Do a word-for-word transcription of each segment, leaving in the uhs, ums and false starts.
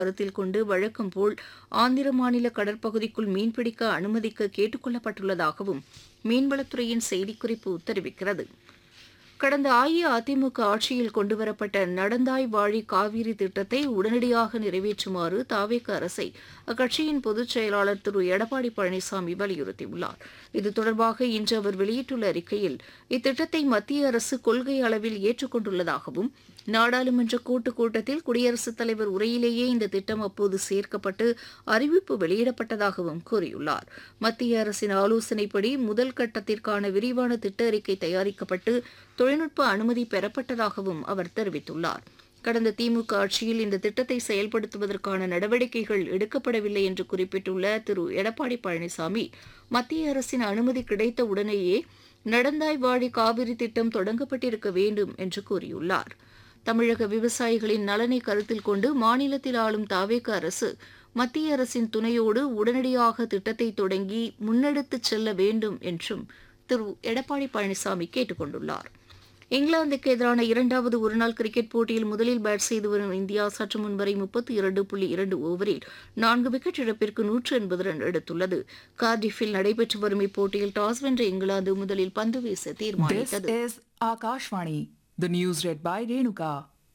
கருத்தில் கொண்டு வழக்கம் போல் ஆந்திர மாநில கடற்பகுதிக்குள் மீன்பிடிக்க அனுமதிக்க கேட்டுக் கொள்ளப்பட்டுள்ளதாகவும் மீன்வளத்துறையின் செய்திக்குறிப்பு தெரிவிக்கிறது. கடந்த அஇஅதிமுக ஆட்சியில் கொண்டுவரப்பட்ட நடந்தாய் வாழி காவிரி திட்டத்தை உடனடியாக நிறைவேற்றுமாறு தாவேக அரசை அக்கட்சியின் பொதுச் செயலாளர் திரு எடப்பாடி பழனிசாமி வலியுறுத்தியுள்ளார். இது தொடர்பாக இன்று அவர் வெளியிட்டுள்ள அறிக்கையில் இத்திட்டத்தை மத்திய அரசு கொள்கை அளவில் ஏற்றுக்கொண்டுள்ளதாகவும் நாடாளுமன்ற கூட்டுக் கூட்டத்தில் குடியரசுத் தலைவர் உரையிலேயே இந்த திட்டம் அப்போது சேர்க்கப்பட்டு அறிவிப்பு வெளியிடப்பட்டதாகவும் கூறியுள்ளார். மத்திய அரசின் ஆலோசனைப்படி முதல் கட்டத்திற்கான விரிவான திட்ட அறிக்கை தயாரிக்கப்பட்டு தொழில்நுட்ப அனுமதி பெறப்பட்டதாகவும் அவர் தெரிவித்துள்ளார். கடந்த திமுக ஆட்சியில் இந்த திட்டத்தை செயல்படுத்துவதற்கான நடவடிக்கைகள் எடுக்கப்படவில்லை என்று குறிப்பிட்டுள்ள திரு எடப்பாடி பழனிசாமி, மத்திய அரசின் அனுமதி கிடைத்த உடனேயே நடந்தாய் வாழி காவிரி திட்டம் தொடங்கப்பட்டிருக்க வேண்டும் என்று கூறியுள்ளார். தமிழக விவசாயிகளின் நலனை கருத்தில் கொண்டு மாநிலத்தில் ஆளும் தாவேக அரசு மத்திய அரசின் துணையோடு உடனடியாக திட்டத்தை தொடங்கி முன்னெடுத்துச் செல்ல வேண்டும் என்றும் திரு எடப்பாடி பழனிசாமி கேட்டுக் கொண்டுள்ளார். இங்கிலாந்துக்கு எதிரான இரண்டாவது ஒருநாள் கிரிக்கெட் போட்டியில் முதலில் பேட் செய்து வரும் இந்தியா சற்று முன் வரை முப்பத்தி இரண்டு புள்ளி இரண்டு ஓவரில் நான்கு விக்கெட் இழப்பிற்கு நூற்று எண்பது ரன் எடுத்துள்ளது. கார்டிஃபில் நடைபெற்று வரும் இப்போட்டியில் டாஸ் வென்ற இங்கிலாந்து முதலில் பந்து வீச தீர்மானித்தது. This is Akashvani. The news read by Renuka.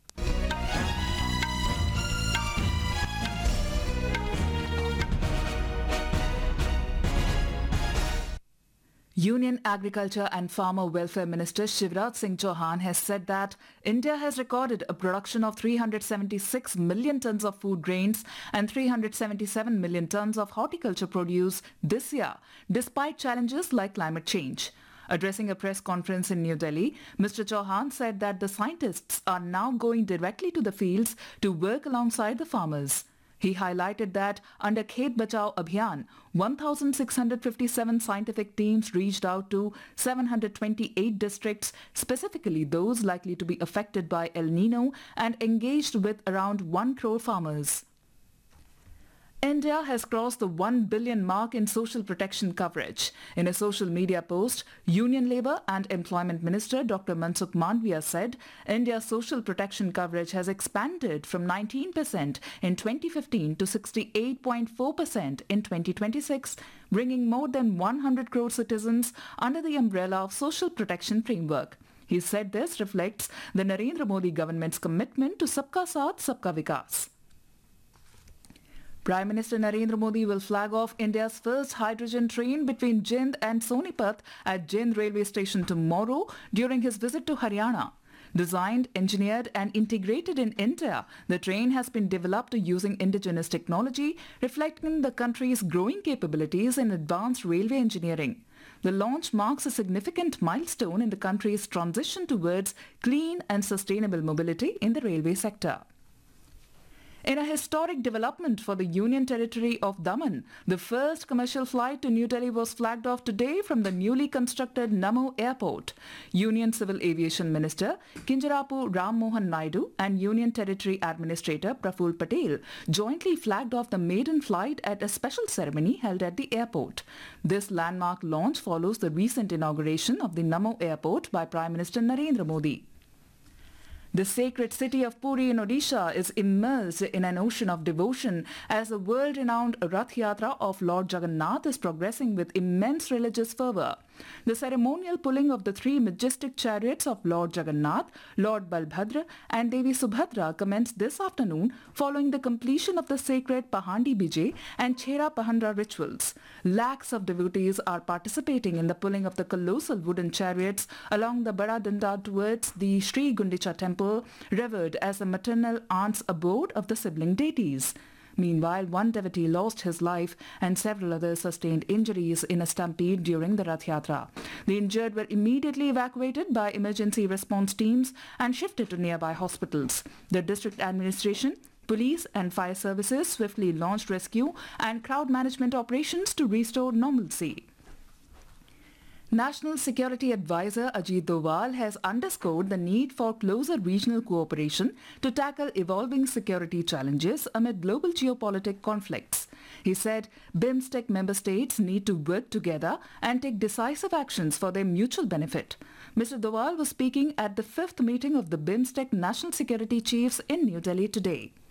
Union Agriculture and Farmer Welfare Minister Shivraj Singh Chauhan has said that India has recorded a production of three hundred seventy-six million tons of food grains and three hundred seventy-seven million tons of horticulture produce this year, despite challenges like climate change. Addressing a press conference in New Delhi, Mister Chauhan said that the scientists are now going directly to the fields to work alongside the farmers. He highlighted that under Khet Bachao Abhiyan, one thousand six hundred fifty-seven scientific teams reached out to seven hundred twenty-eight districts, specifically those likely to be affected by El Nino, and engaged with around one crore farmers. India has crossed the one billion mark in social protection coverage. In a social media post, Union Labour and Employment Minister Doctor Mansukh Mandviya said India's social protection coverage has expanded from nineteen percent in twenty fifteen to sixty-eight point four percent in twenty twenty-six, bringing more than one hundred crore citizens under the umbrella of social protection framework. He said this reflects the Narendra Modi government's commitment to Sabka Saath, Sabka Vikas. Prime Minister Narendra Modi will flag off India's first hydrogen train between Jind and Sonipat at Jind railway station tomorrow during his visit to Haryana. Designed, engineered and integrated in India, the train has been developed using indigenous technology, reflecting the country's growing capabilities in advanced railway engineering. The launch marks a significant milestone in the country's transition towards clean and sustainable mobility in the railway sector. In a historic development for the Union Territory of Daman, the first commercial flight to New Delhi was flagged off today from the newly constructed Namo Airport. Union Civil Aviation Minister Kinjarapu Ram Mohan Naidu and Union Territory Administrator Praful Patel jointly flagged off the maiden flight at a special ceremony held at the airport. This landmark launch follows the recent inauguration of the Namo Airport by Prime Minister Narendra Modi. The sacred city of Puri in Odisha is immersed in an ocean of devotion as the world-renowned Rath Yatra of Lord Jagannath is progressing with immense religious fervour. The ceremonial pulling of the three majestic chariots of Lord Jagannath, Lord Balbhadra and Devi Subhadra commenced this afternoon following the completion of the sacred Pahandi Bijay and Chhera Pahandra rituals. Lakhs of devotees are participating in the pulling of the colossal wooden chariots along the Bada Danda towards the Sri Gundicha temple, revered as the maternal aunt's abode of the sibling deities. Meanwhile, one devotee lost his life and several others sustained injuries in a stampede during the Rath Yatra. The injured were immediately evacuated by emergency response teams and shifted to nearby hospitals. The district administration, police and fire services swiftly launched rescue and crowd management operations to restore normalcy. National Security Advisor Ajit Doval has underscored the need for closer regional cooperation to tackle evolving security challenges amid global geopolitical conflicts. He said BIMSTEC member states need to work together and take decisive actions for their mutual benefit. Mister Doval was speaking at the fifth meeting of the BIMSTEC National Security Chiefs in New Delhi today.